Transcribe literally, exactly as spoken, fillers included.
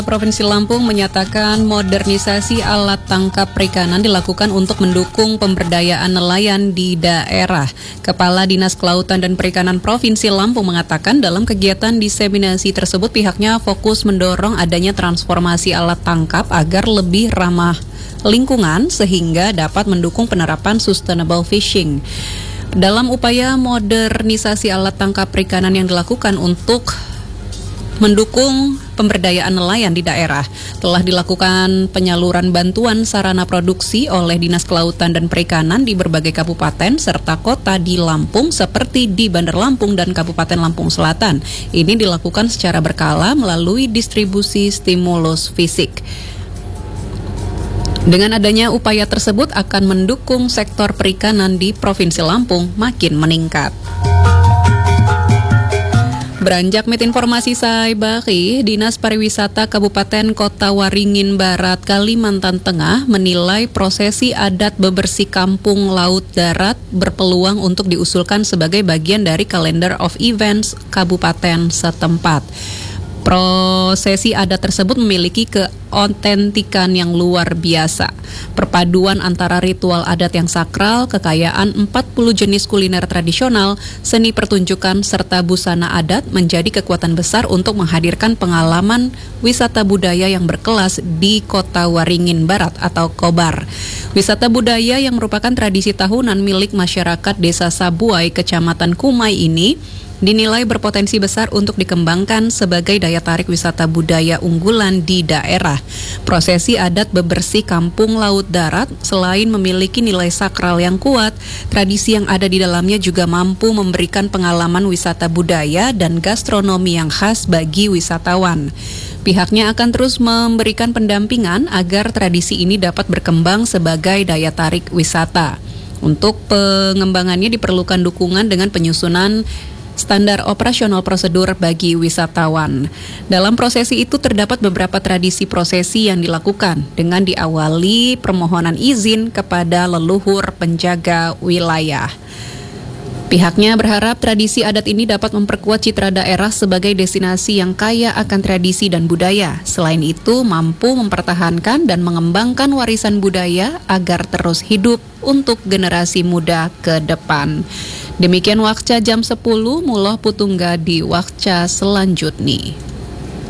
Provinsi Lampung menyatakan modernisasi alat tangkap perikanan dilakukan untuk mendukung pemberdayaan nelayan di daerah. Kepala Dinas Kelautan dan Perikanan Provinsi Lampung mengatakan dalam kegiatan diseminasi tersebut pihaknya fokus mendorong adanya transformasi alat tangkap agar lebih ramah lingkungan sehingga dapat mendukung penerapan sustainable fishing. Dalam upaya modernisasi alat tangkap perikanan yang dilakukan untuk mendukung pemberdayaan nelayan di daerah, telah dilakukan penyaluran bantuan sarana produksi oleh Dinas Kelautan dan Perikanan di berbagai kabupaten serta kota di Lampung seperti di Bandar Lampung dan Kabupaten Lampung Selatan. Ini dilakukan secara berkala melalui distribusi stimulus fisik. Dengan adanya upaya tersebut akan mendukung sektor perikanan di Provinsi Lampung makin meningkat. Beranjak mit informasi Saibari, Dinas Pariwisata Kabupaten Kota Waringin Barat, Kalimantan Tengah menilai prosesi adat bebersih kampung laut darat berpeluang untuk diusulkan sebagai bagian dari kalender of events kabupaten setempat. Prosesi adat tersebut memiliki keotentikan yang luar biasa. Perpaduan antara ritual adat yang sakral, kekayaan empat puluh jenis kuliner tradisional, seni pertunjukan, serta busana adat menjadi kekuatan besar untuk menghadirkan pengalaman wisata budaya yang berkelas di Kota Waringin Barat atau Kobar. Wisata budaya yang merupakan tradisi tahunan milik masyarakat Desa Sabuai, Kecamatan Kumai ini dinilai berpotensi besar untuk dikembangkan sebagai daya tarik wisata budaya unggulan di daerah. Prosesi adat bebersih kampung laut darat selain memiliki nilai sakral yang kuat, tradisi yang ada di dalamnya juga mampu memberikan pengalaman wisata budaya dan gastronomi yang khas bagi wisatawan. Pihaknya akan terus memberikan pendampingan agar tradisi ini dapat berkembang sebagai daya tarik wisata. Untuk pengembangannya diperlukan dukungan dengan penyusunan standar operasional prosedur bagi wisatawan. Dalam prosesi itu terdapat beberapa tradisi prosesi yang dilakukan dengan diawali permohonan izin kepada leluhur penjaga wilayah. Pihaknya berharap tradisi adat ini dapat memperkuat citra daerah sebagai destinasi yang kaya akan tradisi dan budaya. Selain itu, mampu mempertahankan dan mengembangkan warisan budaya agar terus hidup untuk generasi muda ke depan. Demikian Wakca jam sepuluh, Muloh Putungga di Wakca selanjutnya.